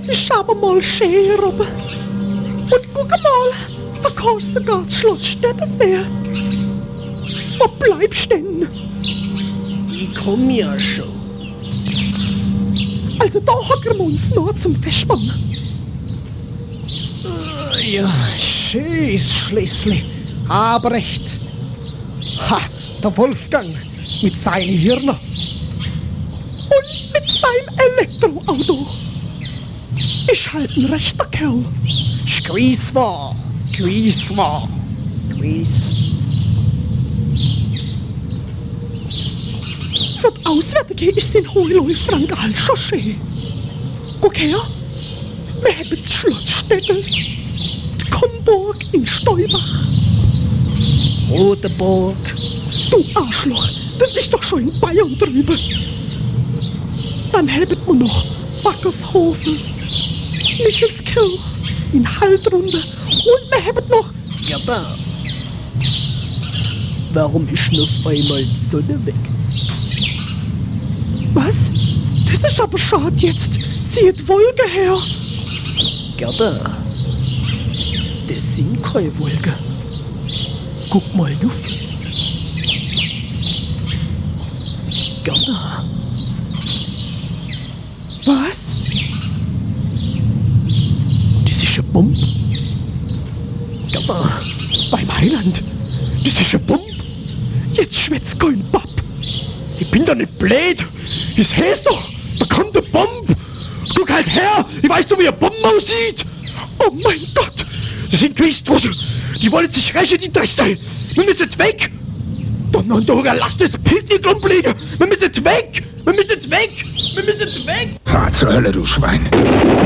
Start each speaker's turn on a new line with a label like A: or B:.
A: ist aber mal schön, Robbe. Und guck mal, da kannst du sogar das Schloss Städte sehen. Wo bleibst denn?
B: Ich komm ja schon.
A: Also da hocken wir uns noch zum Festmann.
B: Ja, scheiß Schlesli. Aber recht. Ha, der Wolfgang mit seinen Hirn.
A: Und mit seinem Elektroauto. Ist halt ein rechter Kerl.
B: Gewiss war. Gewiss.
A: Für die Auswärtige ist sein Hohenlohe-Frank halt schon schön. Guck her, wir haben das Schloss Städtel, die Komburg in Steubach.
B: Rodeburg.
A: Du Arschloch, das ist doch schon in Bayern drüben. Dann haben wir noch Backershofen, Michelskirch, in Haltrunde und wir haben noch...
B: Ja da. Warum ist noch einmal die Sonne weg?
A: Was? Das ist aber schade jetzt. Zieht Wolke her.
B: Gerda, das sind keine Wolken. Guck mal auf. Gerda.
A: Was?
B: Das ist eine Bombe. Gerda,
A: Beim Heiland?
B: das ist eine Bombe.
A: Jetzt schwätzt kein Bab.
B: Ich bin doch nicht blöd. Das heißt doch, da kommt eine Bombe. Guck halt her, ich weiß doch, wie eine Bombe aussieht.
A: Oh mein Gott!
B: Das sind Gewichtsdrossen. Die wollen sich rächen, die Drecksteil. Wir müssen jetzt weg. Donnerndorger, lasst das Picknick umlegen. Wir müssen jetzt weg. Wir müssen jetzt weg.
C: Fahr zur Hölle, du Schwein.